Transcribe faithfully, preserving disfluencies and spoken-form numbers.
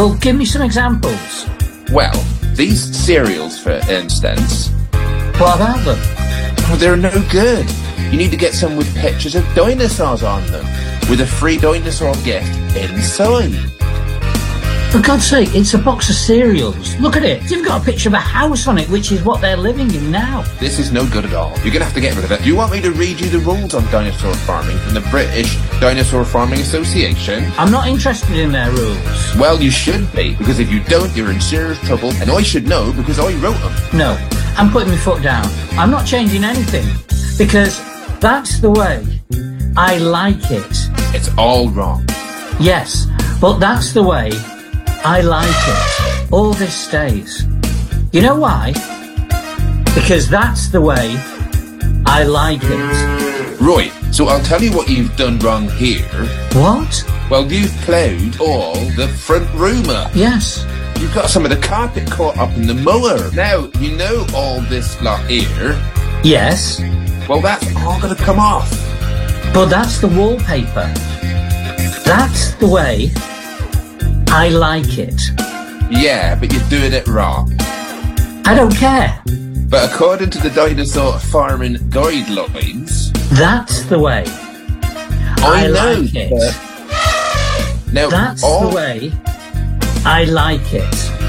Well, give me some examples. Well, these cereals, for instance, What about them? oh, they're no good. You need to get some with pictures of dinosaurs on them, with a free dinosaur gift inside. For God's sake, it's a box of cereals. Look at it. You've got a picture of a house on it, which is what they're living in now. This is no good at all. You're going to have to get rid of it. Do you want me to read you the rules on dinosaur farming from the British Dinosaur Farming Association? I'm not interested in their rules. Well, you should be, because if you don't, you're in serious trouble, and I should know because I wrote them. No, I'm putting my foot down. I'm not changing anything, because that's the way I like it. It's all wrong. Yes, but that's the way I like it. All this stays. You know why? Because that's the way I like it. Right, so I'll tell you what you've done wrong here. What? Well, you've ploughed all the front room up. Yes. You've got some of the carpet caught up in the mower. Now, you know all this lot here. Yes. Well, that's all going to come off. But that's the wallpaper. That's the way I like it. Yeah, but you're doing it wrong. I don't care. But according to the dinosaur farming guidelines, That's the way I, I know. like it. But now, That's all, the way I like it.